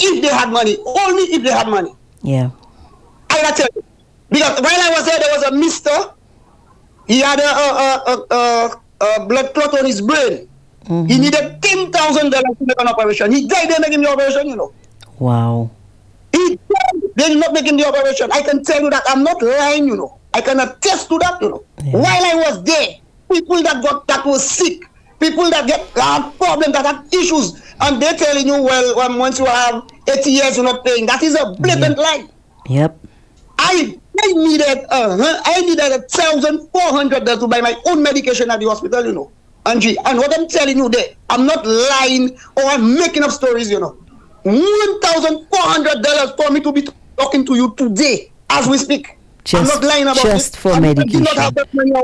if they had money. Only if they had money. Yeah. I tell you. Because while I was there was a mister. He had a blood clot on his brain. Mm-hmm. He needed $10,000 to make an operation. He died, they make him the operation, you know. Wow. He died, they did not make him the operation. I can tell you that. I'm not lying, you know. I can attest to that, you know. Yeah. While I was there, people that were sick, people that have problems, that have issues, and they're telling you, well, once you have 80 years, you're not paying. That is a blatant lie. Yep. I needed $1,400 to buy my own medication at the hospital, you know. Angie, and what I'm telling you there, I'm not lying or I'm making up stories, you know. $1,400 for me to be talking to you today as we speak. I'm not lying about just for medication. I do not have that money.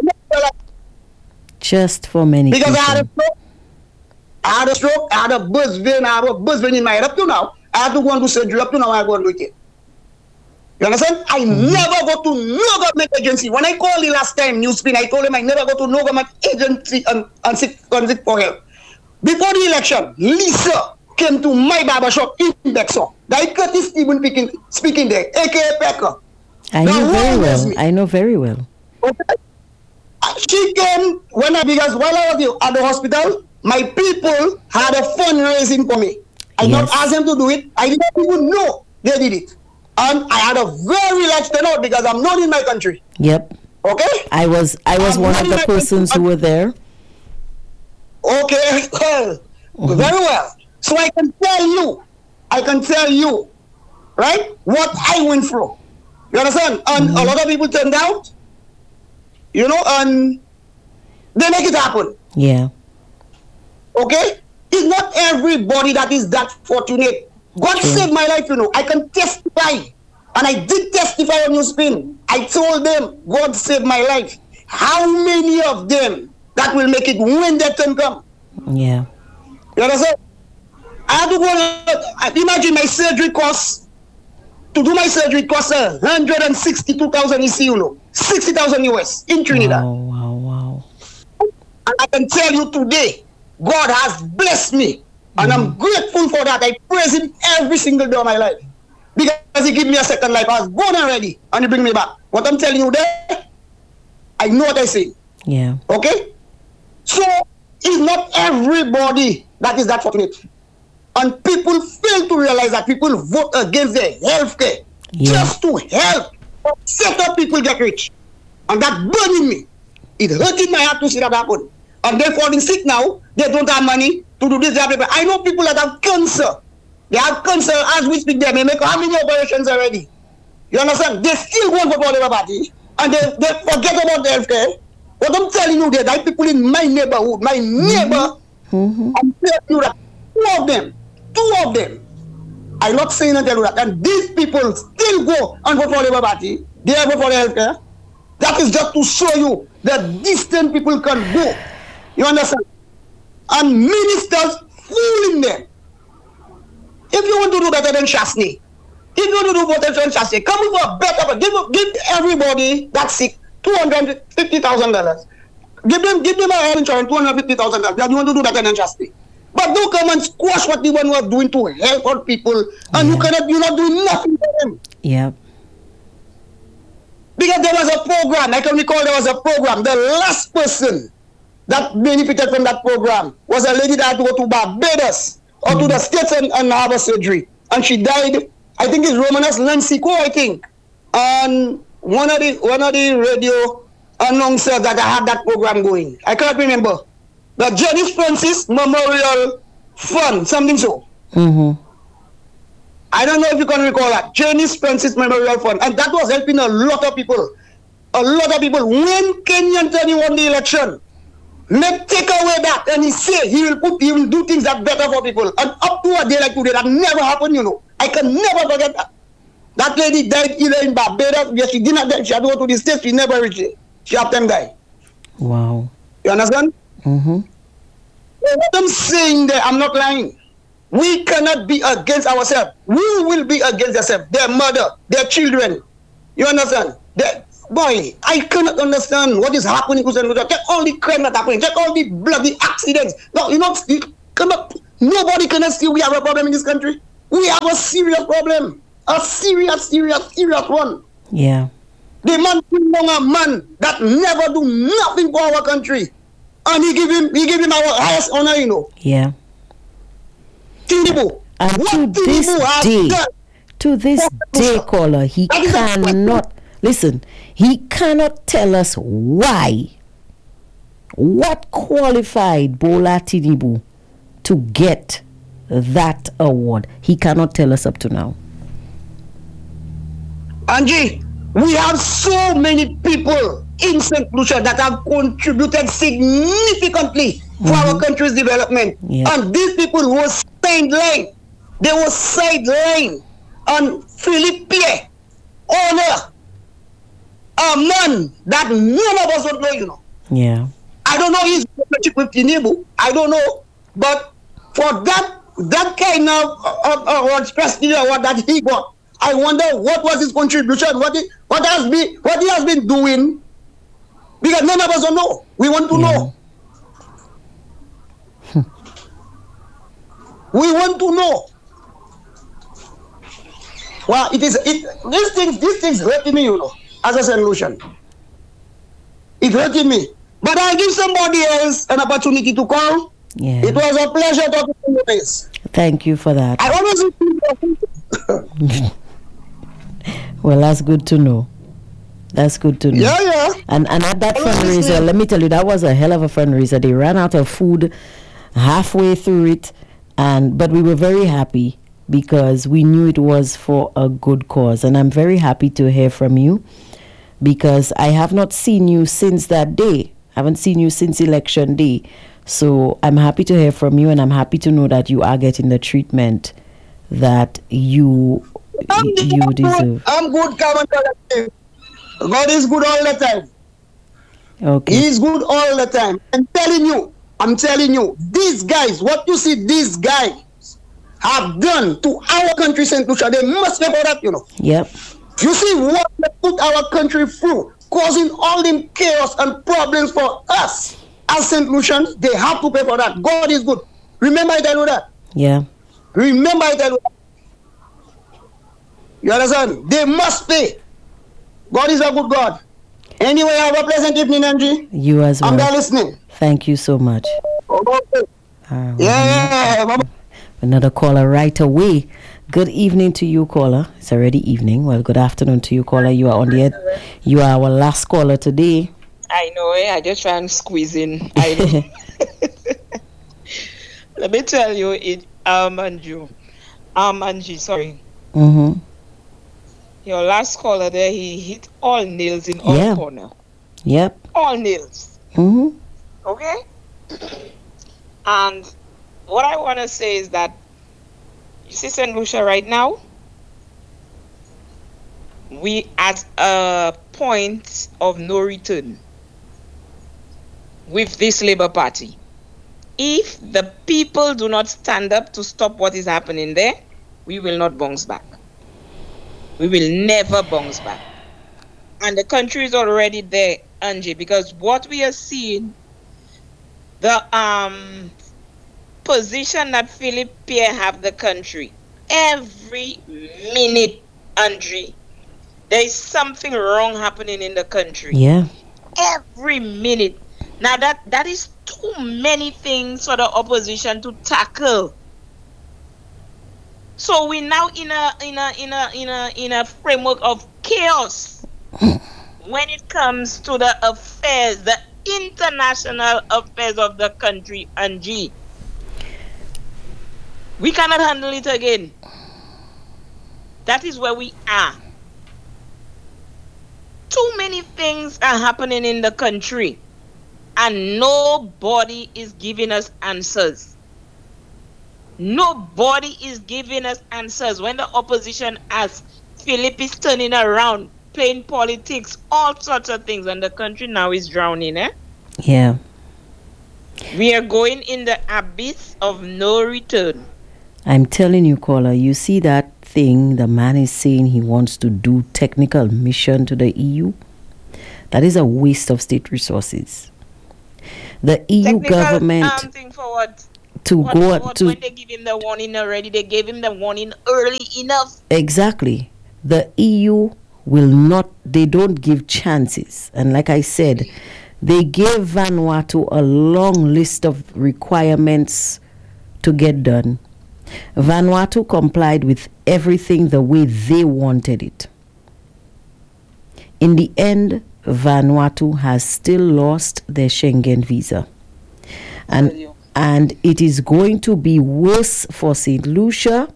Just for medication. Because I had a stroke, I had a burst vein in my head up to now. I had to go and do surgery up to now. I go and do it. You understand? I never go to no government agency. When I called the last time, Newspin, I told him I never go to no government agency and seek for help. Before the election, Lisa came to my barbershop in Bexar. That Curtis Stephen speaking there, a.k.a. Pecker. I know very well. Okay. She came because while I was at the hospital, my people had a fundraising for me. I not asked them to do it. I didn't even know they did it. And I had a very large turnout because I'm not in my country. Yep. Okay? I was one of the persons who were there. Okay, well, very well. So I can tell you, right, what I went through. You understand? And a lot of people turned out, you know, and they make it happen. Yeah. Okay? It's not everybody that is that fortunate. God saved my life, you know. I can testify. And I did testify on Newspin. I told them, God saved my life. How many of them that will make it when that time come? Yeah. You understand? I had to go, imagine my surgery costs, to do my surgery costs 162,000 EC, you know. 60,000 US in Trinidad. Wow. And I can tell you today, God has blessed me. And I'm grateful for that. I praise him every single day of my life. Because he gave me a second life. I was born already. And he bring me back. What I'm telling you there, I know what I say. Yeah. Okay? So, it's not everybody that is that fortunate. And people fail to realize that people vote against their health care just to help set up people get rich. And that burning me. It hurting my heart to see that happen. And they're falling sick now. They don't have money to do this job. I know people that have cancer. They have cancer as we speak. They may make how many operations already? You understand? They still go for the party. And they forget about the healthcare. What I'm telling you, there are people in my neighborhood, my neighbor, I'm telling you that two of them, I'm not saying and tell you that, and these people still go and vote for the party. They vote for the healthcare. That is just to show you that distant people can go. You understand? And ministers fooling them. If you want to do better than Chasney, if you want to do better than Chasney, come with a better, give everybody that's sick $250,000. Give them a health insurance, $250,000. You want to do better than Chasney. But don't come and squash what the one was doing to help out people, and you're not doing nothing for them. Yep. Because there was a program, I can recall there was a program. The last person that benefited from that program was a lady that had to go to Barbados or to the States and have a surgery. And she died, I think it's Romanas Lancico, I think. And one of the radio announcers that I had that program going. I can't remember. The Janice Francis Memorial Fund, something so. I don't know if you can recall that. Janice Francis Memorial Fund. And that was helping a lot of people. A lot of people. When Kenyan Tony won the election, let's take away that, and he say he will do things that better for people. And up to a day like today, that never happened, you know. I can never forget that. That lady died either in Barbados, where she did not die. She had to go to the States, she never reached it. She had them die. Wow. You understand? What I'm saying there, I'm not lying. We cannot be against ourselves. We will be against ourselves. Their mother, their children. You understand? Boy, I cannot understand what is happening. Check all the crime that's happening. Check all the bloody accidents. No, nobody cannot see we have a problem in this country. we have a serious problem. A serious one. Yeah. The man belong a man that never do nothing for our country. And he give him our highest honor, you know. Yeah. Tinubu. And What to this Tinubu has day, done. to this day, caller, he That is a cannot listen. He cannot tell us why. What qualified Bola Tinubu to get that award? He cannot tell us up to now. Angie, we have so many people in St. Lucia that have contributed significantly for our country's development. Yeah. And these people were sidelined. They were sidelined. And Philippe Pierre, honor a man that none of us would know, you know. Yeah. I don't know his relationship with Tinubu. I don't know. But for that kind of prestige award that he got, I wonder what was his contribution, what he has been doing, because none of us don't know. We want to know. We want to know. Well, these things hurting me, you know, as a solution. It hurting me. But I give somebody else an opportunity to call. Yeah. It was a pleasure talking to you guys. Thank you for that. I always Well, that's good to know. That's good to know. Yeah. And at that fundraiser, let me tell you, that was a hell of a fundraiser. They ran out of food halfway through it, but we were very happy because we knew it was for a good cause. And I'm very happy to hear from you because I have not seen you since that day. I haven't seen you since election day. So I'm happy to hear from you, and I'm happy to know that you are getting the treatment that you deserve. I'm good, calm and collective. God is good all the time. Okay. He is good all the time. I'm telling you, these guys, what you see these guys have done to our country, St. Lucia, they must pay for that, you know. Yep. You see what they put our country through, causing all the chaos and problems for us as St. Lucians. They have to pay for that. God is good. Remember I tell you that. Yeah. Remember I tell you that. You understand? They must pay. God is a good God. Anyway, have a pleasant evening, Angie. You as well. I'm there listening. Thank you so much. Okay. Yeah. Bye-bye. Another caller right away. Good evening to you, caller. It's already evening. Well, good afternoon to you, caller. You are on the air. You are our last caller today. I know, I just try and squeeze in. I know. Let me tell you, Angie, sorry. Mm-hmm. Your last caller there, he hit all nails in all corner. Yep. All nails. Mm-hmm. Okay? And what I want to say is that, you see St. Lucia right now, we at a point of no return with this Labour Party. If the people do not stand up to stop what is happening there, we will not bounce back. We will never bounce back. And the country is already there, Angie, because what we are seeing, the position that Philippe Pierre have the country, every minute, Angie, there is something wrong happening in the country. Yeah. Every minute. Now that is too many things for the opposition to tackle. So we're now in a framework of chaos when it comes to the affairs, the international affairs of the country, Angie. We cannot handle it again. That is where we are. Too many things are happening in the country, and nobody is giving us answers. Nobody is giving us answers. When the opposition asks, Philip is turning around, playing politics, all sorts of things, and the country now is drowning, Yeah. We are going in the abyss of no return. I'm telling you, caller, you see that thing the man is saying he wants to do technical mission to the EU? That is a waste of state resources. The EU Technical government... thing for what? to go to. When they give him the warning already, they gave him the warning early enough. Exactly. The EU will not, they don't give chances. And like I said, they gave Vanuatu a long list of requirements to get done. Vanuatu complied with everything the way they wanted it. In the end, Vanuatu has still lost their Schengen visa. And it is going to be worse for St. Lucia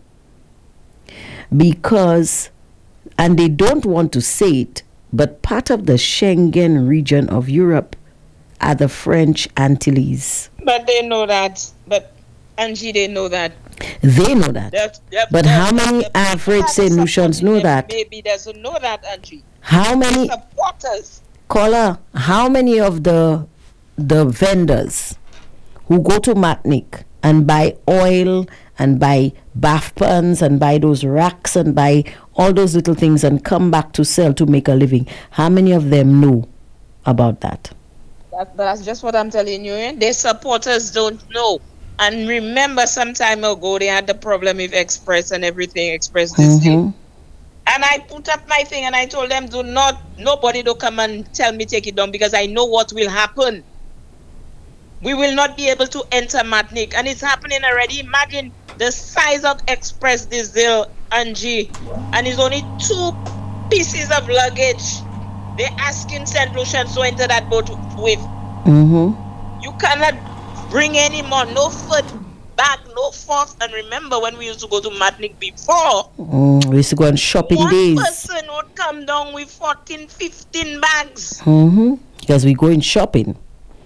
because, and they don't want to say it, but part of the Schengen region of Europe are the French Antilles. But they know that. But Angie, they know that. They know that. But how many average St. Lucians know that? Maybe doesn't know that, Angie. How many supporters? Caller, how many of the vendors who go to Matnik and buy oil and buy bath pans and buy those racks and buy all those little things and come back to sell to make a living, how many of them know about that? That's just what I'm telling you. Eh? Their supporters don't know. And remember, some time ago, they had the problem with Express and everything, Express this thing. And I put up my thing and I told them, nobody do come and tell me take it down because I know what will happen. We will not be able to enter Matnik. And it's happening already. Imagine the size of Express Diesel, Angie. And it's only 2 pieces of luggage. They're asking St. Lucians to enter that boat with. You cannot bring any more. No food bag, no fork. And remember when we used to go to Matnik before. We used to go on shopping days. One person would come down with 14, 15 bags. Because we go in shopping.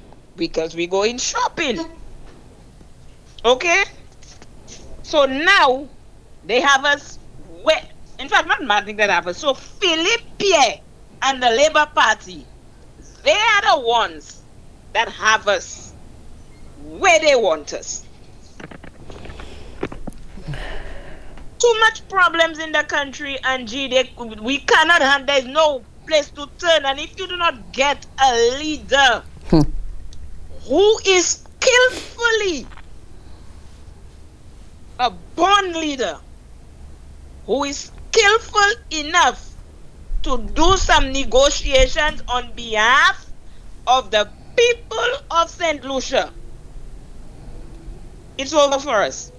Okay? So now, they have us where, in fact, not Matnik that have us. So Philippe Pierre and the Labour Party, they are the ones that have us where they want us. Too much problems in the country, Angie. We cannot have, there's no place to turn. And if you do not get a leader who is skillfully a born leader, who is skillful enough to do some negotiations on behalf of the people of St. Lucia, it's over for us.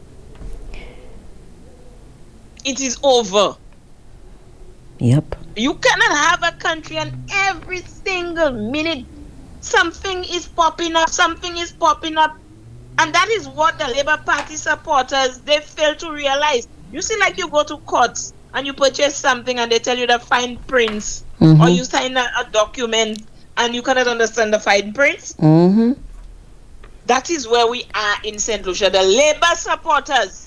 It is over. Yep. You cannot have a country and every single minute something is popping up. And that is what the Labour Party supporters, they fail to realize. You see, like you go to courts and you purchase something and they tell you the fine prints, or you sign a document and you cannot understand the fine prints. That is where we are in St. Lucia. The Labour supporters.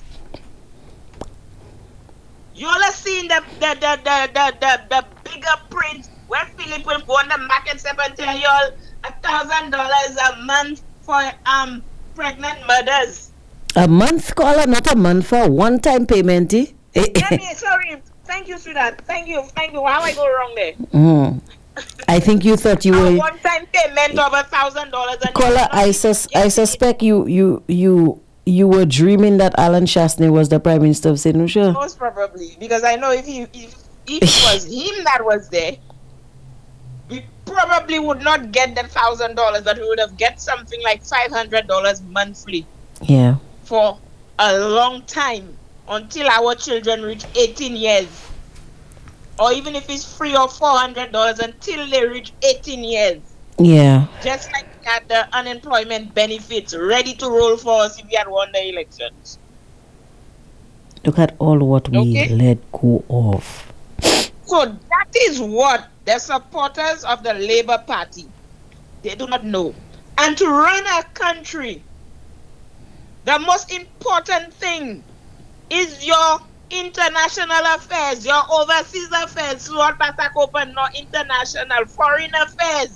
You all are seeing the bigger print where Philip will go on the market step and tell you all $1,000 a month for pregnant mothers. A month, caller, not a month, for one-time payment. Sorry. Thank you, sweetheart. Thank you. How I go wrong there? I think you thought you were one-time payment of $1,000. Caller, I suspect you were dreaming that Alan Shastney was the Prime Minister of St. Lucia. Most probably, because I know if it was him that was there, we probably would not get that $1,000, but we would have get something like $500 monthly. Yeah. For a long time until our children reach 18 years, or even if it's $300 or $400 until they reach 18 years. Yeah. Just like we had the unemployment benefits ready to roll for us if we had won the elections. Look at all what we let go of. So that is what the supporters of the Labour Party, they do not know. And to run a country, the most important thing is your international affairs, your overseas affairs, Lord Pasakopan, no international, foreign affairs.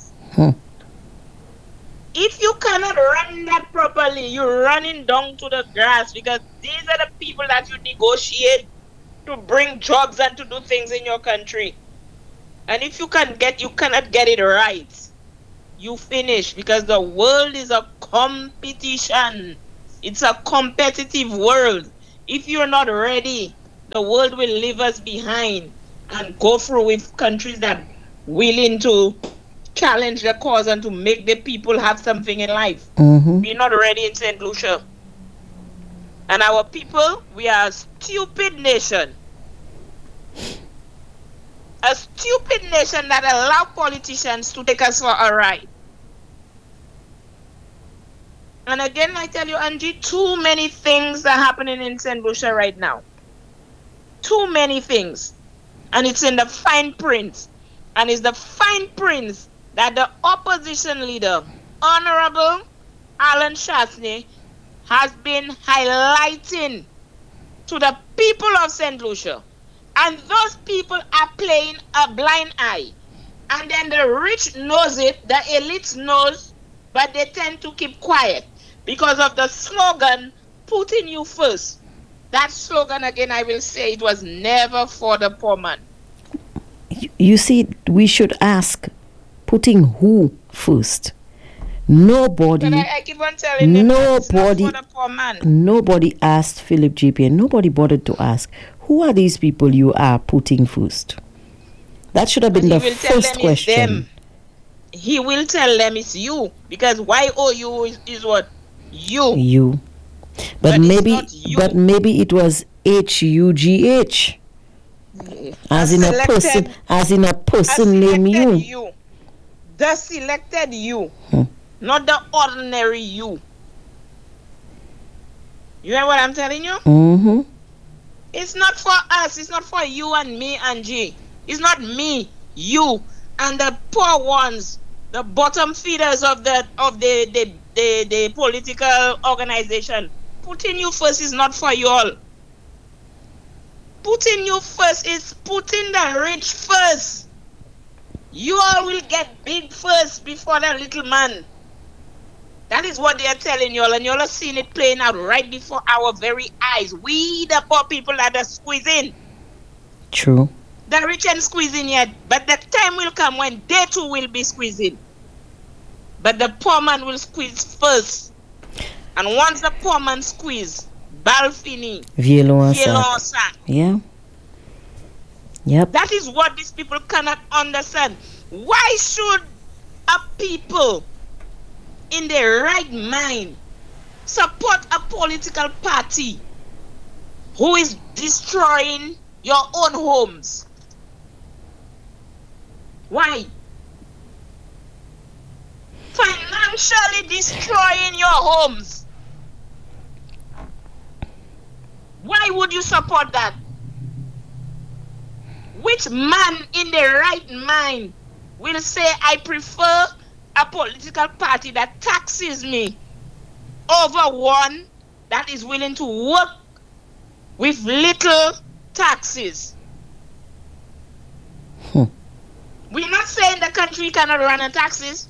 If you cannot run that properly, you're running down to the grass, because these are the people that you negotiate to bring jobs and to do things in your country. And if you cannot get it right, you finish, because the world is a competition. It's a competitive world. If you're not ready, the world will leave us behind and go through with countries that willing to challenge the cause and to make the people have something in life. Mm-hmm. We're not ready in St. Lucia. And our people, we are a stupid nation. A stupid nation that allow politicians to take us for a ride. And again, I tell you, Angie, too many things are happening in St. Lucia right now. Too many things. And it's in the fine print. And it's the fine print that the opposition leader, Honorable Alan Chastanet, has been highlighting to the people of St. Lucia. And those people are playing a blind eye. And then the rich knows it, the elites knows, but they tend to keep quiet because of the slogan, putting you first. That slogan, again, I will say, it was never for the poor man. You see, we should ask, putting who first? Nobody. But I keep on telling them it's not for the poor man. Nobody asked Philip JP, and nobody bothered to ask, who are these people you are putting first? That should have been the first question. He will tell them it's you, because YOU is what? You. You. But maybe it was HUGH. As in a person named you. The selected you. Not the ordinary you. You hear what I'm telling you? Mm-hmm. It's not for us. It's not for you and me, Angie. It's not me, you, and the poor ones, the bottom feeders of the political organization. Putting you first is not for you all. Putting you first is putting the rich first. You all will get big first before the little man. That is what they are telling you all, and you all are seeing it playing out right before our very eyes. We, the poor people, are the squeezing. True. The rich ain't squeezing yet, but the time will come when they too will be squeezing. But the poor man will squeeze first. And once the poor man squeeze, bal fini. Violon sac. Yeah. Yep. That is what these people cannot understand. Why should a people in their right mind support a political party who is destroying your own homes? Why? Financially destroying your homes. Why would you support that? Which man in their right mind will say, I prefer a political party that taxes me over one that is willing to work with little taxes? We're not saying the country cannot run on taxes.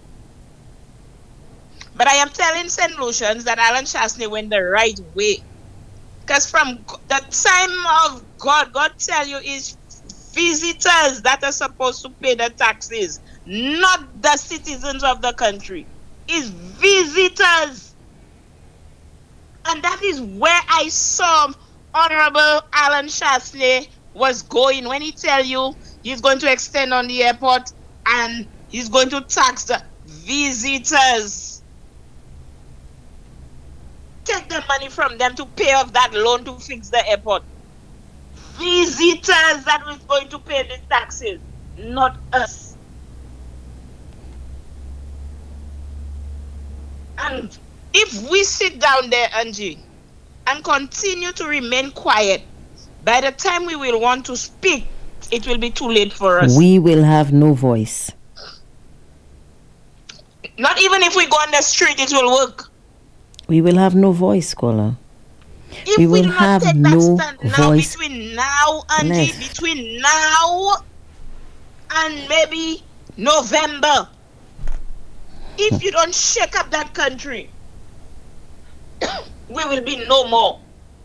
But I am telling St. Lucians that Alan Chastanet went the right way. Because from the time of God, God tell you is visitors that are supposed to pay the taxes, not the citizens of the country. It's visitors. And that is where I saw Honorable Alan Chastanet was going when he tell you he's going to extend on the airport and he's going to tax the visitors. Take the money from them to pay off that loan to fix the airport. Visitors that was going to pay the taxes, not us. And if we sit down there, Angie, and continue to remain quiet, by the time we will want to speak, it will be too late for us. We will have no voice. Not even if we go on the street, it will work. We will have no voice, caller. If we will do not have take no that stand now, voice between now, Angie, left. between now and maybe November, if you don't shake up that country, we will be no more.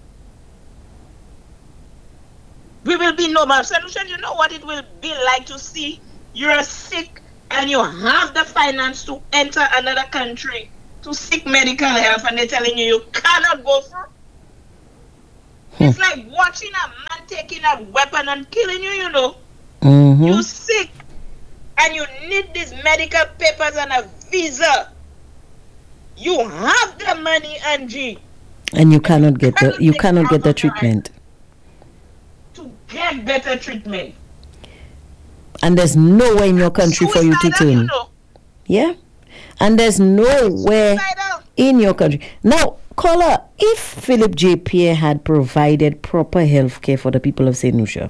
We will be no more. Solution, you know what it will be like to see you're sick and you have the finance to enter another country to seek medical help and they're telling you cannot go through. It's like watching a man taking a weapon and killing you, you know. Mm-hmm. You're sick and you need these medical papers and a visa. You have the money, Angie. And you cannot get the treatment. To get better treatment. And there's nowhere in your country for you to turn. You know. Yeah. And there's nowhere in your country. Now, caller, if Philip J. Pierre had provided proper health care for the people of St. Lucia,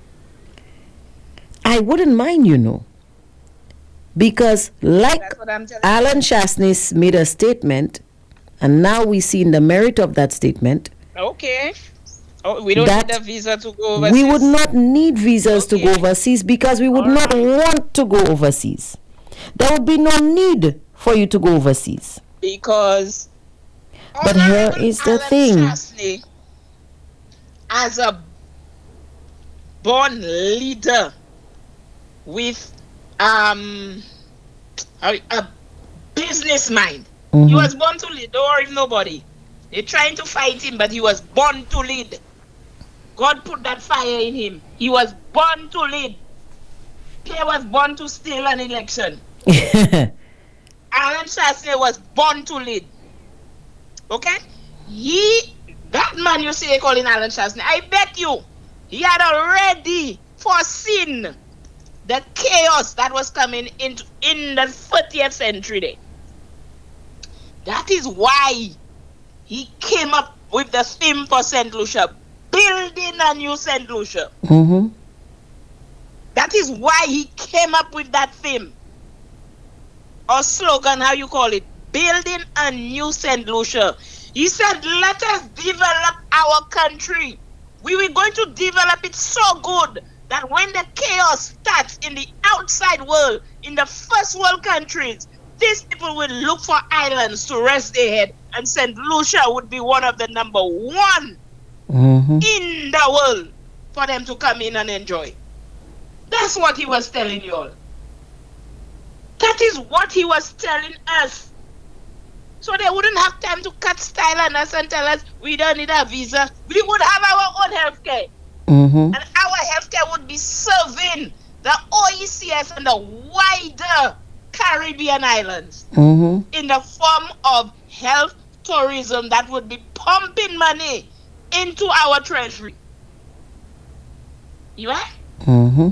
I wouldn't mind, you know. Because like Alan Chastanet made a statement, and now we see in the merit of that statement. Okay. Oh, we don't need a visa to go overseas. We would not need visas to go overseas because we would not want to go overseas. There would be no need for you to go overseas. Because but here is the thing. Chastanet, as a born leader with a business mind, he was born to lead. Don't worry, nobody. They're trying to fight him, but he was born to lead. God put that fire in him. He was born to lead. Pierre was born to steal an election. Alan Chastanet was born to lead. Okay? That man you see calling Alan Chastanet, I bet you, he had already foreseen the chaos that was coming in the 30th century day. That is why he came up with the theme for St. Lucia, building a new St. Lucia. Mm-hmm. That is why he came up with that theme. Or slogan, how you call it, building a new St. Lucia. He said, let us develop our country. We were going to develop it so good that when the chaos starts in the outside world, in the first world countries, these people will look for islands to rest their head, and St. Lucia would be one of the number one in the world for them to come in and enjoy. That's what he was telling you all. That is what he was telling us. So they wouldn't have time to cut style on us and tell us we don't need a visa. We would have our own healthcare. And our healthcare would be serving the OECS and the wider Caribbean islands in the form of health tourism that would be pumping money into our treasury. You are?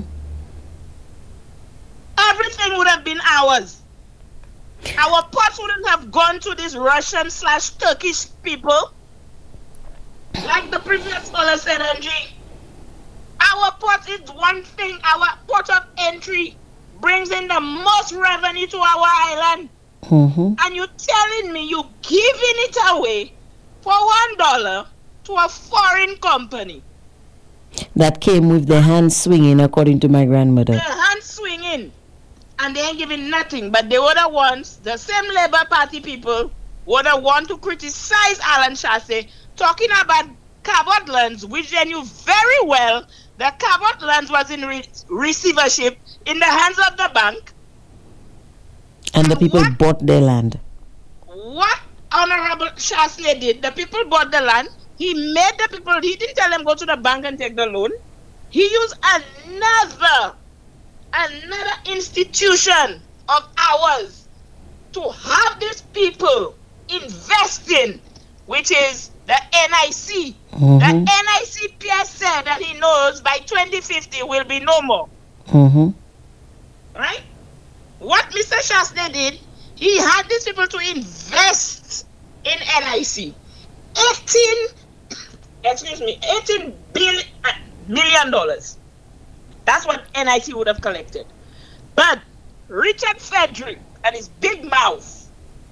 Everything would have been ours. Our ports wouldn't have gone to these Russian/Turkish people. Like the previous caller said, Angie. Our port is one thing. Our port of entry brings in the most revenue to our island. And you're telling me you're giving it away for $1 to a foreign company. That came with the hand swinging, according to my grandmother. The hand swinging. And they ain't giving nothing. But they were the ones, the same Labour Party people, were the one to criticize Alan Chastanet, talking about Cabot Lands, which they knew very well that Cabot Lands was in receivership in the hands of the bank. And the people bought their land. What Honorable Chastanet did, the people bought the land. He made the people, he didn't tell them go to the bank and take the loan. He used another institution of ours to have these people invest in, which is the NIC. The NICPS said that he knows by 2050 will be no more. Right? What Mr. Chastanet did, he had these people to invest in NIC. $18 billion. That's what NIC would have collected. But Richard Frederick and his big mouth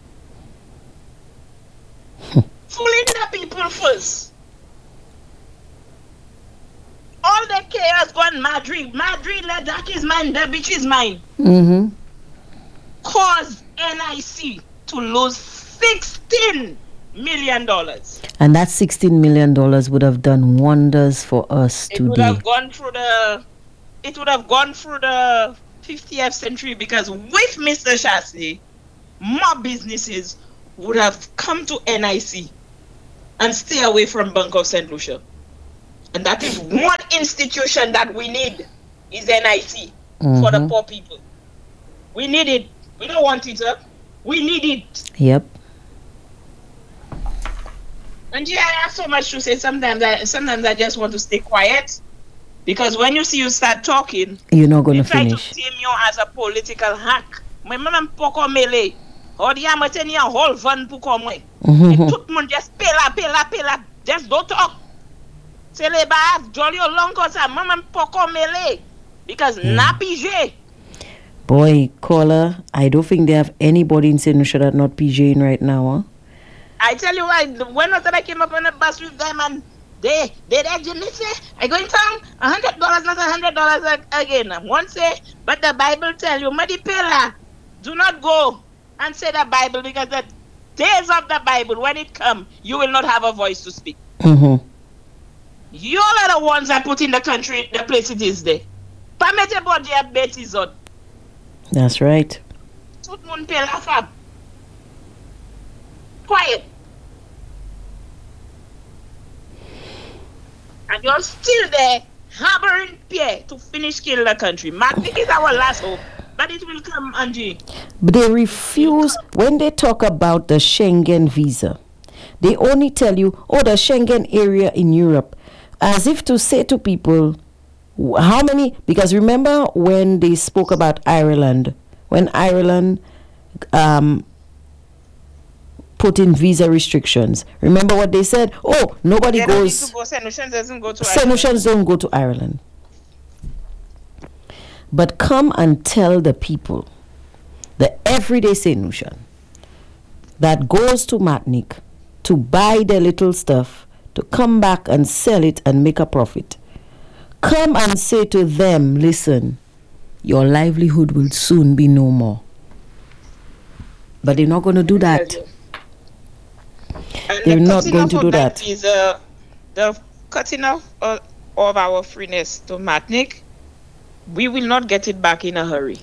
fooling the people first. All the chaos gone Madrid, Ladakh is mine, the beach is mine. Caused NIC to lose $16 million. And that $16 million would have done wonders for us today. It would have gone through the 50th century, because with Mr. Chastanet, more businesses would have come to NIC and stay away from Bank of St. Lucia. And that is one institution that we need, is NIC for the poor people. We need it. We don't want it up. We need it. Yep. And yeah, I have so much to say. Sometimes I just want to stay quiet. Because when you start talking, you're not going to try finish. To deem you as a political hack. My mama poko mele. Or the amateni a whole van puko mwe. Tout moun just pela. Just don't talk. Say le ba jolly or long cause mama poko mele. Because na PJ. Boy, caller, I don't think they have anybody in St. Lucia that not PJing right now, huh? I tell you why, when I came up on the bus with them and they actually say, I going down $100, not $100 again. One say, but the Bible tell you, Madipela, do not go and say the Bible, because the days of the Bible, when it come, you will not have a voice to speak. You all are the ones that put in the country, the place it is there. Pamete body at Betty's on. That's right. Tout moun pela fab. Quiet. And you're still there, harboring Pierre to finish killing the country. Martinique is our last hope, but it will come, Angie. But they refuse, when they talk about the Schengen visa, they only tell you, oh, the Schengen area in Europe, as if to say to people, how many, because remember when they spoke about Ireland, when Ireland put in visa restrictions, remember what they said? Oh, nobody goes. St. Lucians doesn't go to St. Lucians don't go to Ireland. But come and tell the people, the everyday St. Lucian that goes to Martinique to buy their little stuff, to come back and sell it and make a profit. Come and say to them, listen, your livelihood will soon be no more. But they're not going to do that. They're not going to do that. Is the cutting off of our freeness to Martinique. We will not get it back in a hurry.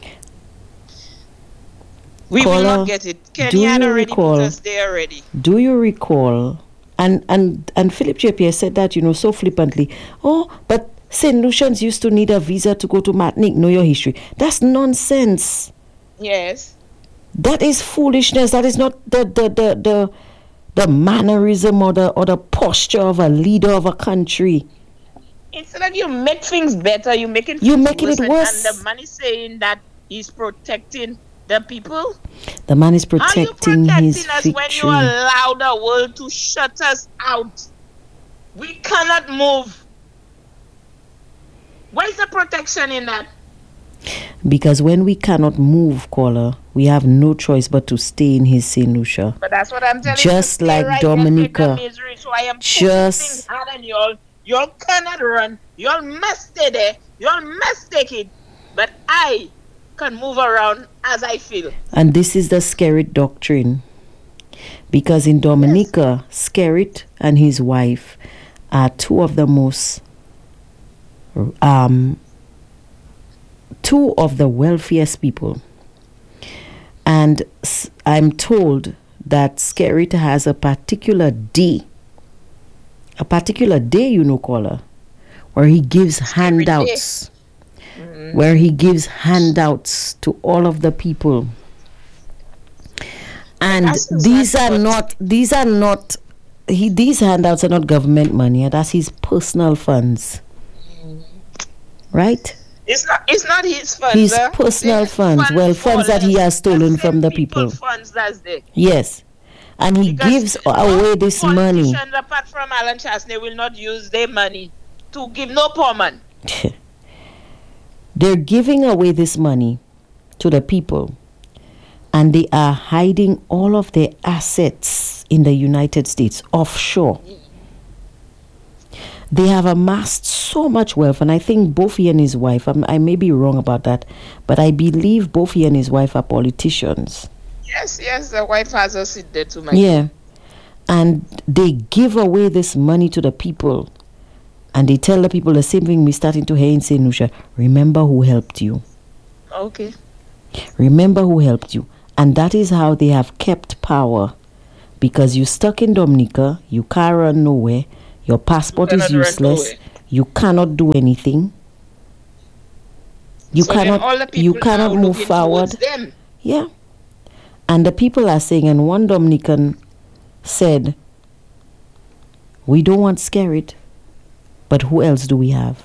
We will not get it. Kenya had already put us there already. Do you recall? And Philip JP said that, so flippantly. Oh, but St. Lucians used to need a visa to go to Martinique. Know your history. That's nonsense. Yes. That is foolishness. That is not the mannerism or the posture of a leader of a country. Instead of you make things better, you make it worse. And the man is saying that he's protecting the people. The man is protecting his victory. When you allow the world to shut us out, we cannot move. Where's the protection in that? Because when we cannot move, caller, we have no choice but to stay in his St. Lucia. But that's what I'm telling you. Just like right Dominica. So I am just hard on y'all. Y'all cannot run. Y'all must stay there. Y'all must take it. But I can move around as I feel. And this is the Skerrit doctrine. Because in Dominica, yes, Skerrit and his wife are two of the most two of the wealthiest people. And I'm told that Skerrit has a particular day, caller, where he gives handouts. Where he gives handouts to all of the people. And these handouts are not government money. That's his personal funds. Right? It's not his funds. His personal funds. Funds that he has stolen from the people. Funds that's there. Yes. And he gives away this money. Apart from Alan Chasney will not use their money to give no poor man. They're giving away this money to the people, and they are hiding all of their assets in the United States offshore. They have amassed so much wealth, and I think both he and his wife, I may be wrong about that, but I believe both he and his wife are politicians. Yes, the wife has a seat there too. Yeah, and they give away this money to the people, and they tell the people the same thing we're starting to hear in St. Lucia. Remember who helped you. Okay. Remember who helped you. And that is how they have kept power because you're stuck in Dominica, you can't run nowhere, your passport is useless, you cannot do anything. You cannot move forward. Yeah. And the people are saying, and one Dominican said, we don't want Skerrit, but who else do we have?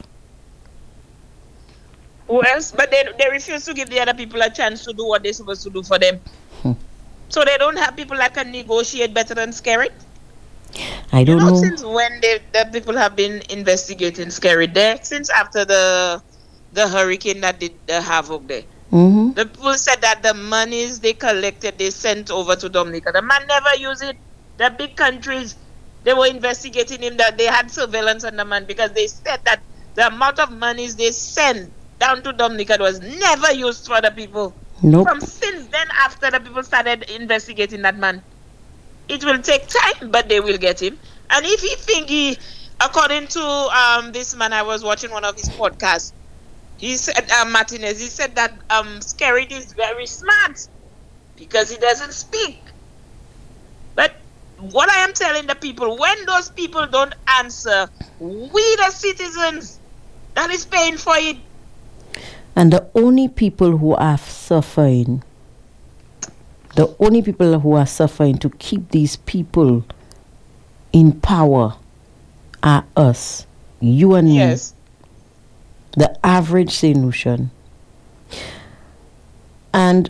Who else? But they refuse to give the other people a chance to do what they're supposed to do for them. So they don't have people that can negotiate better than Skerrit? I don't know. Since when the people have been investigating Skerrit there? Since after the hurricane that did the havoc there. Mm-hmm. The people said that the monies they collected, they sent over to Dominica. The man never used it. The big countries, they were investigating him, that they had surveillance on the man because they said that the amount of monies they sent down to Dominica was never used for the people. Nope. From since then, after the people started investigating that man, it will take time, but they will get him. And if he think according to this man, I was watching one of his podcasts, he said, Martinez, he said that Skerrit is very smart because he doesn't speak. But what I am telling the people, when those people don't answer, we the citizens that is paying for it. And the only people who are suffering, to keep these people in power are us, you and me, the average St. Lucian. And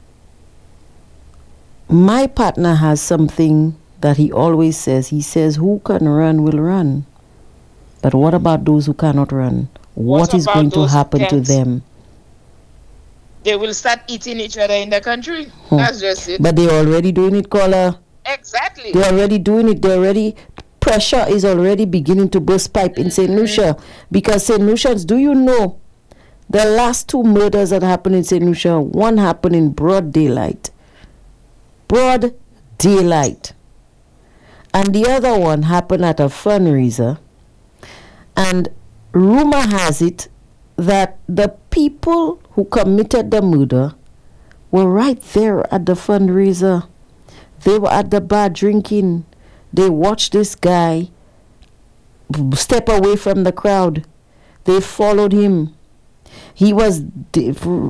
my partner has something that he always says. He says, who can run will run. But what about those who cannot run? What is going to happen to them? They will start eating each other in the country. That's just it. But they're already doing it, caller. Exactly. They're already doing it. Pressure is already beginning to burst pipe in St. Lucia. Because St. Lucians, do you know, the last 2 murders that happened in St. Lucia, one happened in broad daylight. Broad daylight. And the other one happened at a fundraiser. And rumor has it that the people who committed the murder were right there at the fundraiser. They were at the bar drinking. They watched this guy step away from the crowd. They followed him. He was, the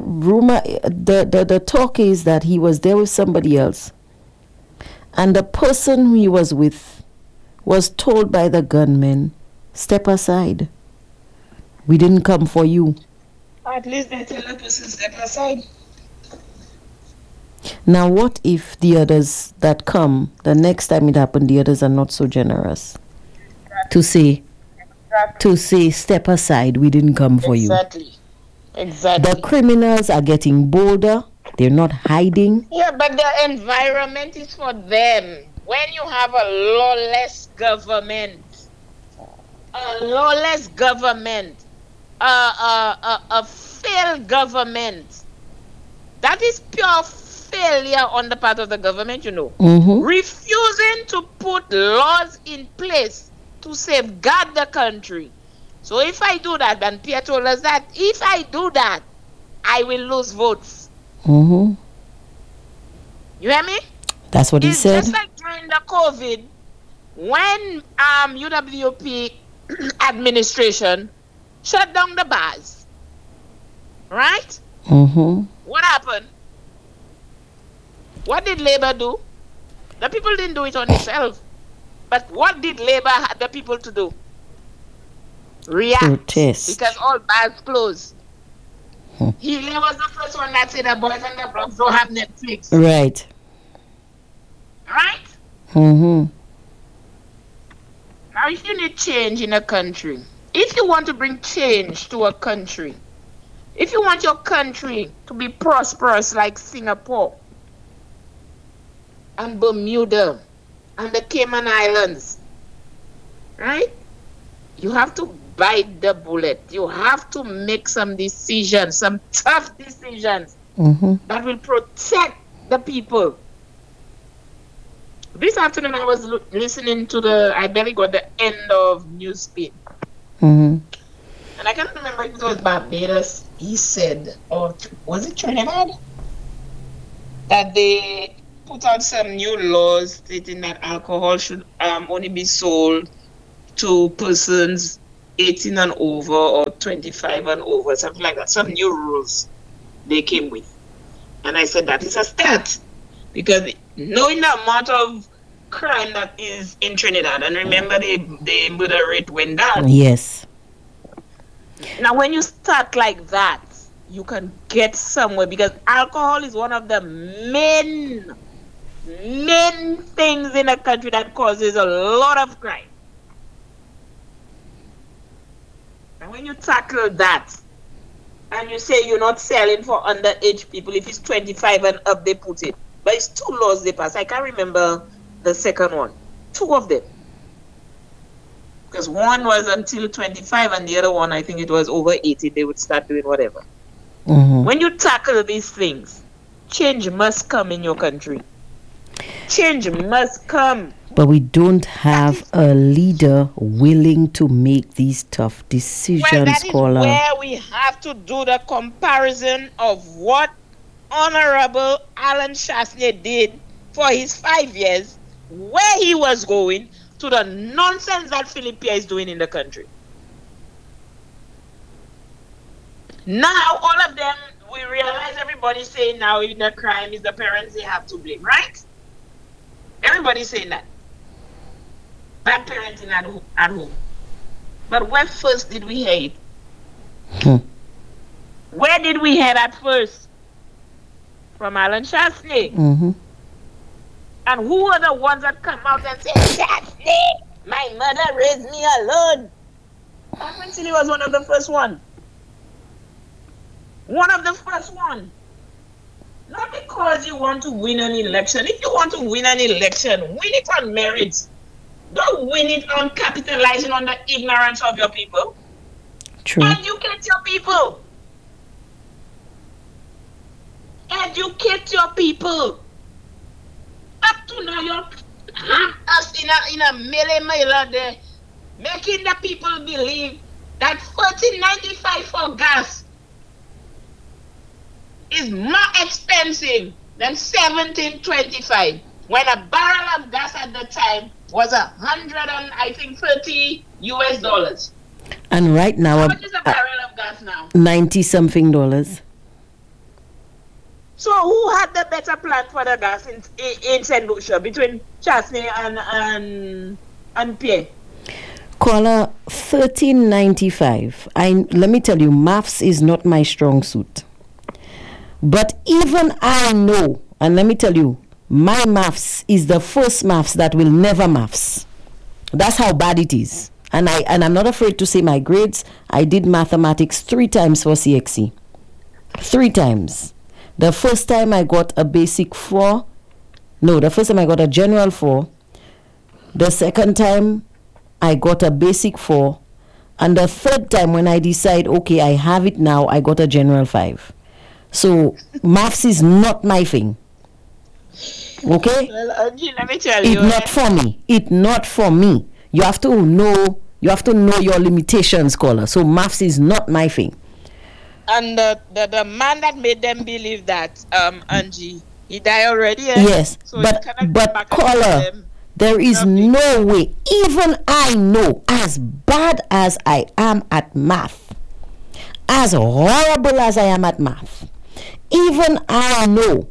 talk is that he was there with somebody else. And the person he was with was told by the gunmen, step aside. We didn't come for you. At least they tell the person step aside. Now what if the others that come, the next time it happened, the others are not so generous to say step aside, we didn't come for you. Exactly. The criminals are getting bolder. They're not hiding. Yeah, but the environment is for them. When you have a lawless government, a failed government, that is pure failure on the part of the government, refusing to put laws in place to safeguard the country. So if I do that, and Pierre told us that if I do that, I will lose votes. You hear me? That's what he said. Just like during the COVID, when UWP administration shut down the bars, right? What happened? What did Labour do? The people didn't do it on themselves. But what did Labour have the people to do? React. Protest. Because all bars closed. He was the first one that said the boys and the blocks don't have Netflix. Right. Now, if you need change in a country, if you want to bring change to a country, if you want your country to be prosperous like Singapore and Bermuda and the Cayman Islands, right? You have to bite the bullet. You have to make some decisions, some tough decisions that will protect the people. This afternoon I was listening to I barely got the end of Newspeak. And I can't remember if it was Barbados. He said, or was it Trinidad? That they put out some new laws stating that alcohol should only be sold to persons 18 and over or 25 and over, something like that. Some new rules they came with. And I said that is a start. Because knowing the amount of crime that is in Trinidad, and remember the murder rate went down. Yes. Now when you start like that, you can get somewhere, because alcohol is one of the main things in a country that causes a lot of crime. And when you tackle that, and you say you're not selling for underage people, if it's 25 and up, they put it. But it's 2 laws they passed. I can't remember the second one. 2 of them. Because one was until 25 and the other one, I think it was over 18, they would start doing whatever. Mm-hmm. When you tackle these things, change must come in your country. Change must come. But we don't have a leader willing to make these tough decisions, Well, that is caller. where we have to do the comparison of what Honorable Alan Chastanet did for his 5 years, where he was going, to the nonsense that Philip Pierre is doing in the country. Now, all of them, we realize everybody's saying now if the crime is the parents, they have to blame, right? Everybody's saying that. Bad parenting at home. But where first did we hear it? Where did we hear that first? From Alan Chastanet. Mm-hmm. And who are the ones that come out and say, Chastanet, my mother raised me alone? Prince Silly was one of the first one. One of the first one. Not because you want to win an election. If you want to win an election, win it on merit. Don't win it on capitalizing on the ignorance of your people. True. Educate your people. Educate your people. Up to now, you're us in a melee there, making the people believe that $14.95 for gas is more expensive than $17.25, when a barrel of gas at the time was $130 US. And right now, How much is a barrel of gas now? $90-something. So who had the better plan for the gas in St. Lucia between Chastanet and Pierre? Caller, $13.95. Let me tell you, maths is not my strong suit. But even I know, and let me tell you, my maths is the first maths that will never maths. That's how bad it is. And I'm not afraid to say my grades. I did mathematics 3 times for CXC. 3 times. The first time I got a basic 4. No, the first time I got a general 4. The second time I got a basic 4. And the third time when I decide, okay, I have it now, I got a general 5. So maths is not my thing. Okay? Well, Angie, let me tell you. It's not for me. It's not for me. You have to know your limitations, caller. So maths is not my thing. And the man that made them believe that, Angie, he died already. Eh? Yes, So but caller, there is no way. Even I know, as bad as I am at math, as horrible as I am at math, even I know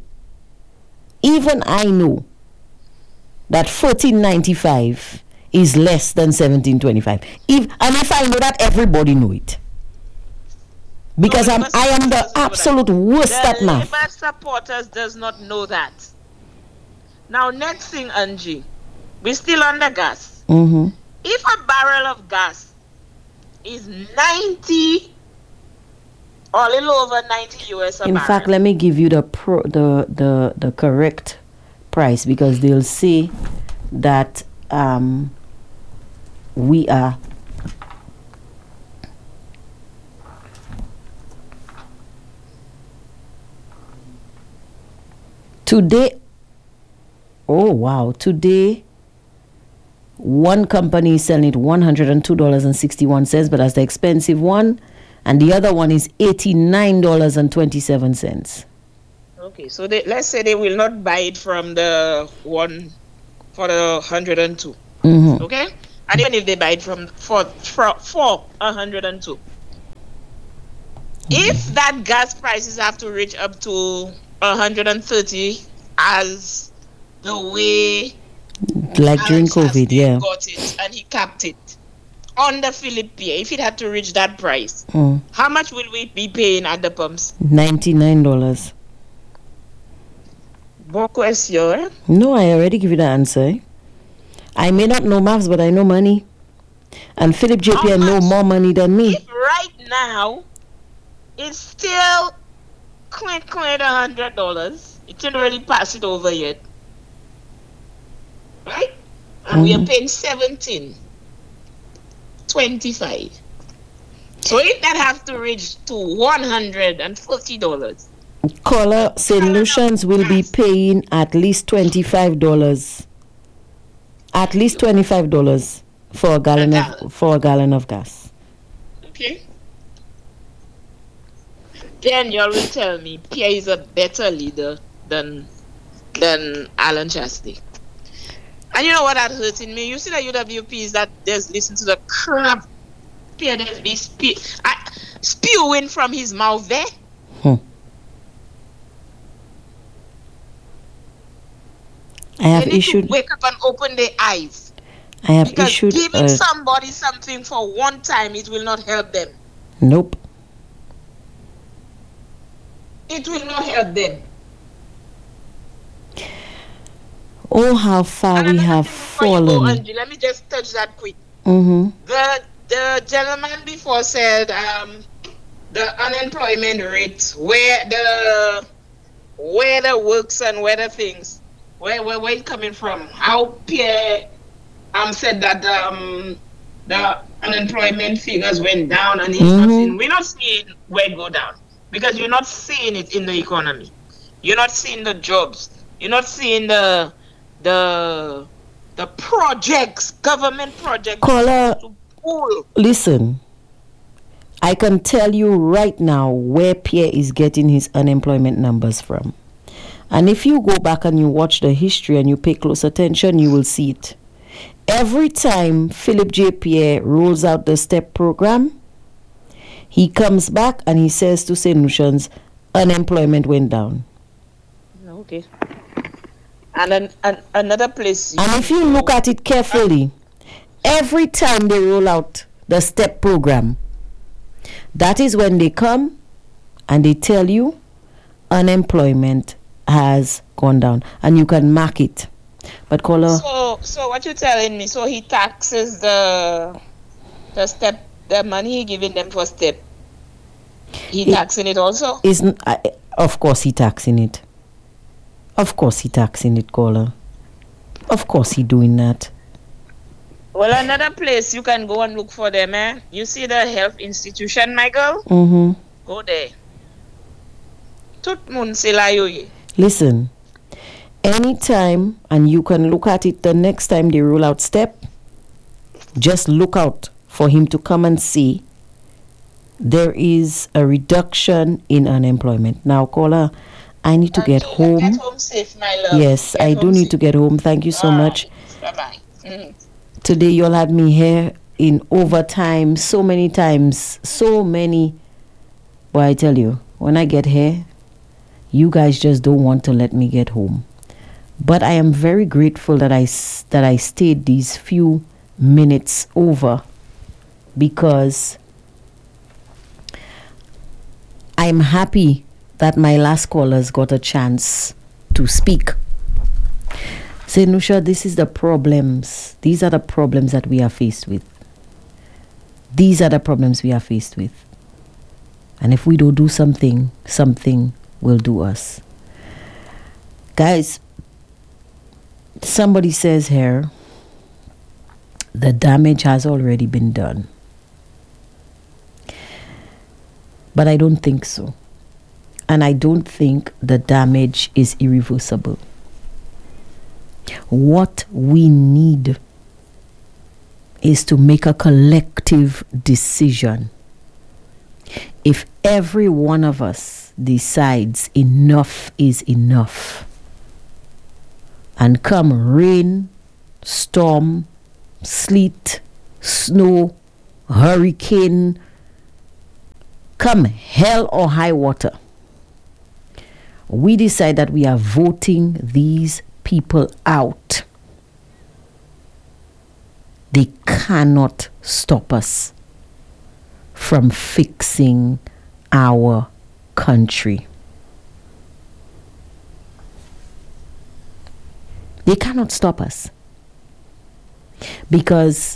that $14.95 is less than $17.25. And if I know that, everybody know it. Because I am the absolute worst at math. The Labour supporters does not know that. Now, next thing, Angie, we're still on the gas. Mm-hmm. If a barrel of gas is 90 or a little over 90 US a In barrel. fact, let me give you the correct price, because they'll say that we are today. Oh wow, today one company is selling it $102.61, but that's the expensive one, and the other one is $89.27. Okay, so let's say they will not buy it from the one for the 102. Mm-hmm. Okay, and even if they buy it for 102, if that gas prices have to reach up to 130 as the way Like during Alan COVID, Shasti yeah. got it and he capped it on the Philip Pier, if it had to reach that price, Mm. how much will we be paying at the pumps? $99. Bon question. No, I already give you the answer. I may not know maths, but I know money. And Philip JPN know more money than me. If right now it's still clean $100, it didn't really pass it over yet. Right? And we are paying 17.25. So if that have to reach to $140, Caller, St. Lucians will be paying at least $25. At least $25 for a gallon of gas. okay. Then you will tell me Pierre is a better leader than Alan Shasti. And you know what that hurting me? You see the UWPs that just listen to the crap Pierre just be spewing from his mouth there. I have they need issued. to wake up and open their eyes. I have Because issued. giving somebody something for one time, it will not help them. Nope. It will not help them. Oh, how far we have fallen. Angie, let me just touch that quick. Mm-hmm. The gentleman before said the unemployment rate, where the works and where the things, where it coming from? How Pierre said that the unemployment figures went down and he's not seeing. We're not seeing where it go down because you're not seeing it in the economy. You're not seeing the jobs. You're not seeing the projects, government projects. Caller, listen. I can tell you right now where Pierre is getting his unemployment numbers from. And if you go back and you watch the history and you pay close attention, you will see it. Every time Philip J. Pierre rolls out the STEP program, he comes back and he says to St. Lucians, unemployment went down. Okay. And another place. And if you look at it carefully, every time they roll out the STEP program, that is when they come and they tell you unemployment has gone down, and you can mark it. But caller. So what you telling me? So he taxes the STEP, the money he giving them for STEP. He taxing it also? Of course he taxing it. Of course he taxing it, caller. Of course he doing that. Well, another place you can go and look for them, eh? You see the health institution, Michael? Mm-hmm. Go there. Tout moun se la yo ye. Listen, anytime, and you can look at it the next time they roll out STEP, just look out for him to come and see there is a reduction in unemployment. Now, caller, I need to get home. Get home safe, my love. Yes, I do need to get home. Thank you so much. Bye-bye. Mm-hmm. Today, you all had me here in overtime so many times. So many. Well, I tell you, when I get here, you guys just don't want to let me get home. But I am very grateful that I stayed these few minutes over, because I'm happy that my last callers got a chance to speak. Say, Nusha, this is the problems. These are the problems that we are faced with. These are the problems we are faced with. And if we don't do something, something will do us. Guys, somebody says here, the damage has already been done. But I don't think so. And I don't think the damage is irreversible. What we need is to make a collective decision. If every one of us decides enough is enough, and come rain, storm, sleet, snow, hurricane, come hell or high water, we decide that we are voting these people out, they cannot stop us from fixing our country. They cannot stop us. Because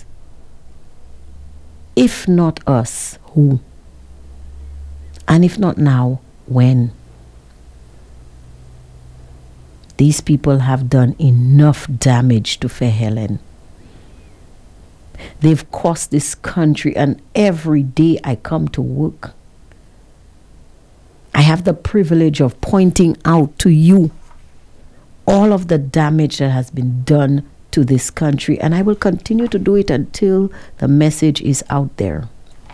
if not us, who? And if not now, when? These people have done enough damage to Fair Helen. They've cost this country, and every day I come to work, I have the privilege of pointing out to you all of the damage that has been done to this country, and I will continue to do it until the message is out there.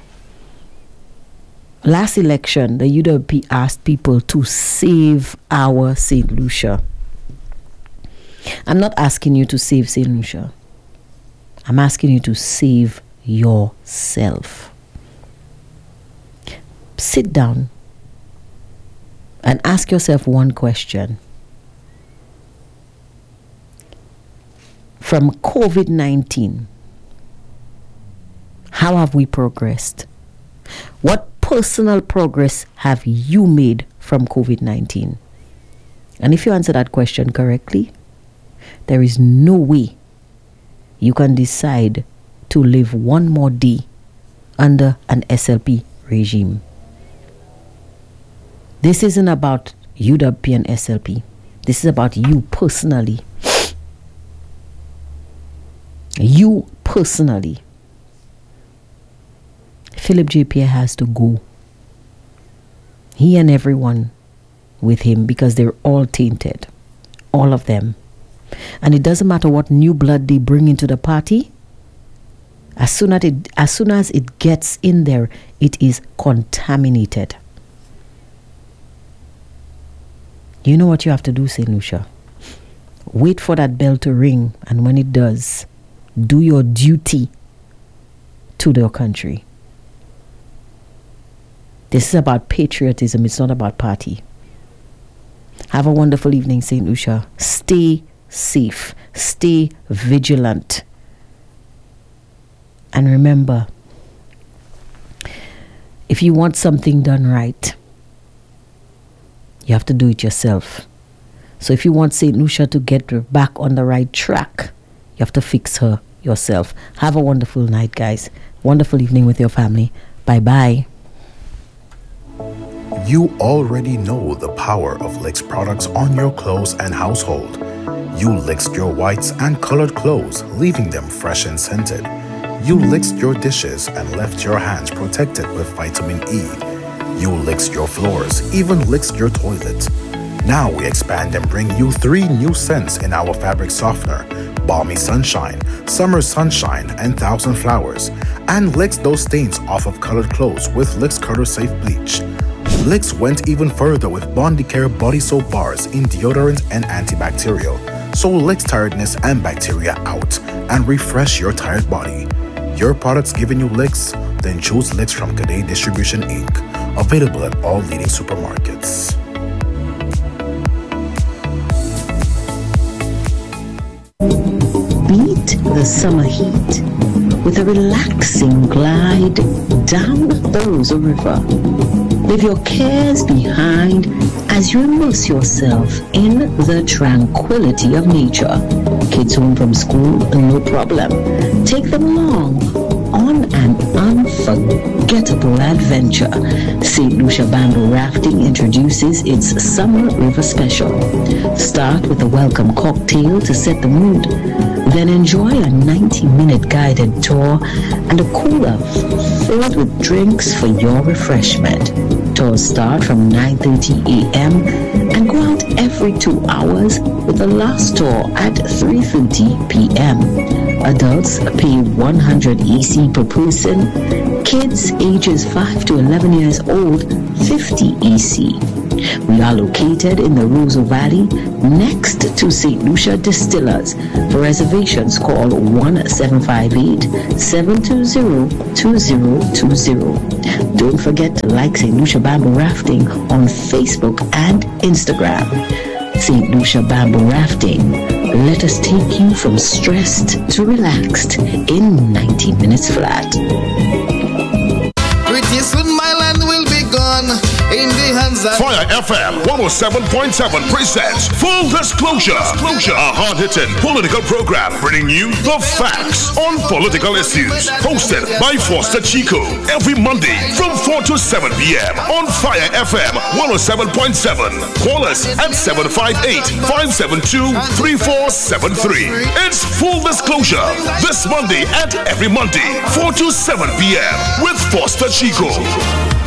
Last election, the UWP asked people to save our St. Lucia. I'm not asking you to save St. Lucia. I'm asking you to save yourself. Sit down and ask yourself one question. From COVID-19, how have we progressed? What personal progress have you made from COVID-19? And if you answer that question correctly, there is no way you can decide to live one more day under an SLP regime. This isn't about UWP and SLP. This is about you personally. You personally. Philip J. Pierre has to go. He and everyone with him, because they're all tainted. All of them. And it doesn't matter what new blood they bring into the party. As soon as it gets in there, it is contaminated. You know what you have to do, St. Lucia? Wait for that bell to ring, and when it does, do your duty to your country. This is about patriotism. It's not about party. Have a wonderful evening, St. Lucia. Stay safe. Stay vigilant. And remember, if you want something done right, you have to do it yourself. So if you want St. Lucia to get back on the right track, you have to fix her yourself. Have a wonderful night, guys. Wonderful evening with your family. Bye-bye. You already know the power of Licks products on your clothes and household. You lixed your whites and colored clothes, leaving them fresh and scented. You lixed your dishes and left your hands protected with vitamin E. You lixed your floors, even lixed your toilet. Now we expand and bring you 3 new scents in our fabric softener: Balmy Sunshine, Summer Sunshine, and Thousand Flowers. And licks those stains off of colored clothes with Licks Color Safe Bleach. Licks went even further with Bondicare body soap bars in deodorant and antibacterial. So Licks tiredness and bacteria out and refresh your tired body. Your products giving you licks? Then choose Licks from Cadet Distribution Inc. Available at all leading supermarkets. Beat the summer heat with a relaxing glide down the Rosa River. Leave your cares behind as you immerse yourself in the tranquility of nature. Kids home from school, no problem. Take them along on an unforgettable adventure. St. Lucia Bamboo Rafting introduces its Summer River Special. Start with a welcome cocktail to set the mood. Then enjoy a 90-minute guided tour and a cooler filled with drinks for your refreshment. Tours start from 9:30 a.m. and go out every every 2 hours, with the last tour at 3:30 p.m. Adults pay 100 EC per person. Kids ages 5 to 11 years old, 50 EC. We are located in the Roseau Valley, next to St. Lucia Distillers. For reservations, call 1-758-720-2020. Don't forget to like St. Lucia Bamboo Rafting on Facebook and Instagram. St. Lucia Bamboo Rafting. Let us take you from stressed to relaxed in 90 minutes flat. Pretty soon my land will be gone in the hands of Fire FM 107.7 presents Full Disclosure. A hard-hitting political program bringing you the facts on political issues. Hosted by Foster Chico every Monday from 4 to 7 p.m. on Fire FM 107.7. Call us at 758-572-3473. It's Full Disclosure this Monday and every Monday 4 to 7 p.m. with Foster Chico.